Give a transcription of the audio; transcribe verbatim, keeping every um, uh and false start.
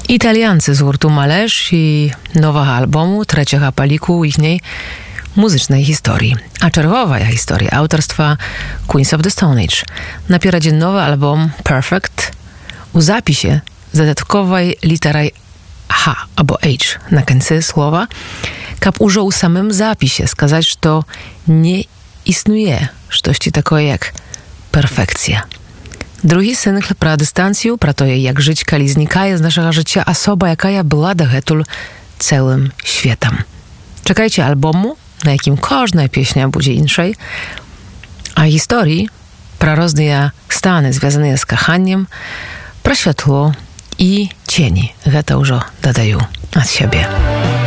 Italiancy z hurtu Mależ i nowego albumu, trzeciego paliku ich niej muzycznej historii. A czerwowa historia autorstwa Queens of the Stone Age. Napiera dzień nowy album Perfect u zapisie dodatkowej literej H albo H na końcu słowa, kap уже u samym zapisie skazać, że to nie istnieje coś takiego jak perfekcja. Drugi synkl про dystancję, про to, jak żyć kali znikaje z naszego życia osoba, jaka ja była dohetul całym światem. Czekajcie albumu, na jakim każda pieśnia będzie inszej, a historii про różne stany związane z kochaniem, про światło i cieni. To już dodaję od siebie.